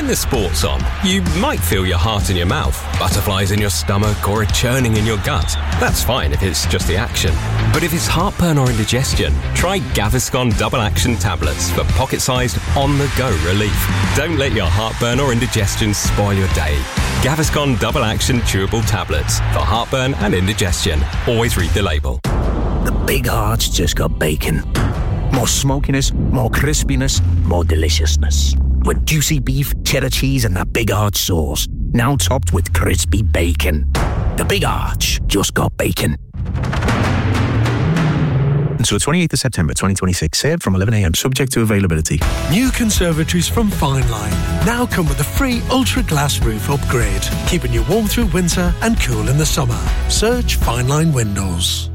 When the sport's on, you might feel your heart in your mouth, butterflies in your stomach, or a churning in your gut. That's fine if it's just the action. But if it's heartburn or indigestion, try Gaviscon Double Action Tablets for pocket-sized, on-the-go relief. Don't let your heartburn or indigestion spoil your day. Gaviscon Double Action Chewable Tablets for heartburn and indigestion. Always read the label. The Big Arch just got bacon. More smokiness, more crispiness, more deliciousness. With juicy beef, cheddar cheese and that Big Arch sauce. Now topped with crispy bacon. The Big Arch just got bacon. Until 28th of September 2026. Served from 11 a.m. subject to availability. New conservatories from Fine Line now come with a free Ultra Glass roof upgrade, keeping you warm through winter and cool in the summer. Search Fine Line Windows.